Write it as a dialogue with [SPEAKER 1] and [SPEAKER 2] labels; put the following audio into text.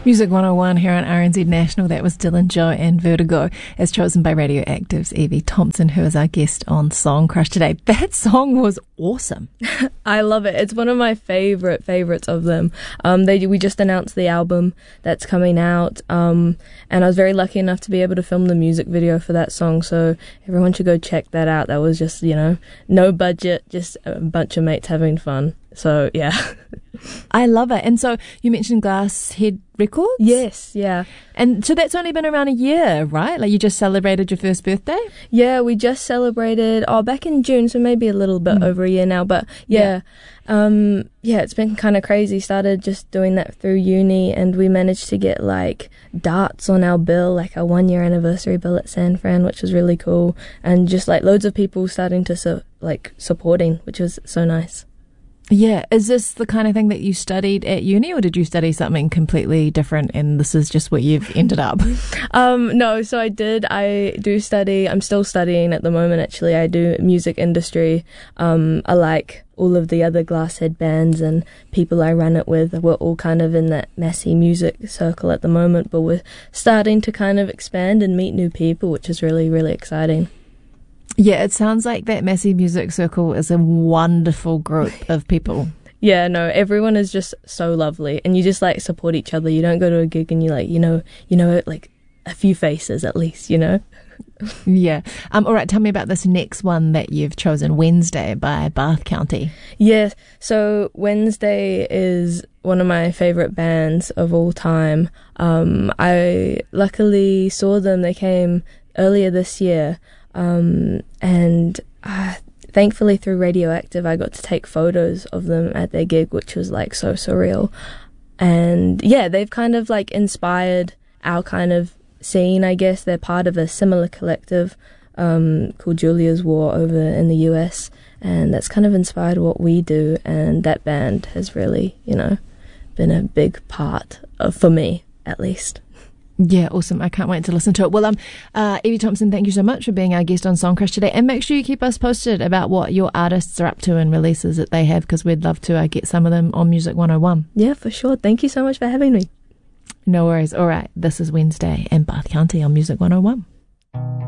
[SPEAKER 1] Music 101 here on RNZ National. That was Dylan Joe and Vertigo, as chosen by Radioactive's Evie Thompson, who is our guest on Song Crush today. That song was awesome.
[SPEAKER 2] I love it. It's one of my favorites of them. We just announced the album that's coming out, and I was very lucky enough to be able to film the music video for that song, so everyone should go check that out. That was just, no budget, just a bunch of mates having fun. So, yeah.
[SPEAKER 1] I love it. And so you mentioned Glasshead Records?
[SPEAKER 2] Yes, yeah.
[SPEAKER 1] And so that's only been around a year, right? Like you just celebrated your first birthday?
[SPEAKER 2] Yeah, we just celebrated, back in June, so maybe a little bit over a year now. But yeah, it's been kind of crazy. Started just doing that through uni, and we managed to get like darts on our bill, like our 1 year anniversary bill at San Fran, which was really cool. And just like loads of people starting to supporting, which was so nice.
[SPEAKER 1] Yeah. Is this the kind of thing that you studied at uni, or did you study something completely different and this is just where you've ended up?
[SPEAKER 2] No, so I do study. I'm still studying at the moment, actually. I do music industry. I like all of the other Glasshead bands and people I run it with. We're all kind of in that messy music circle at the moment, but we're starting to kind of expand and meet new people, which is really, really exciting.
[SPEAKER 1] Yeah, it sounds like that Massey Music Circle is a wonderful group of people.
[SPEAKER 2] Yeah, no, everyone is just so lovely, and you just like support each other. You don't go to a gig and you like, like a few faces at least,
[SPEAKER 1] Yeah. All right, tell me about this next one that you've chosen, Wednesday by Bath County.
[SPEAKER 2] Yeah, so Wednesday is one of my favourite bands of all time. I luckily saw them. They came earlier this year. And thankfully through Radioactive I got to take photos of them at their gig, which was like so surreal. And yeah, they've kind of like inspired our kind of scene, I guess. They're part of a similar collective called Julia's War over in the US, and that's kind of inspired what we do, and that band has really, been a big part for me, at least.
[SPEAKER 1] Yeah, awesome. I can't wait to listen to it. Well, Evie Thompson, thank you so much for being our guest on Song Crush today. And make sure you keep us posted about what your artists are up to and releases that they have, because we'd love to get some of them on Music 101.
[SPEAKER 2] Yeah, for sure. Thank you so much for having me.
[SPEAKER 1] No worries. All right. This is Wednesday and Bath County on Music 101.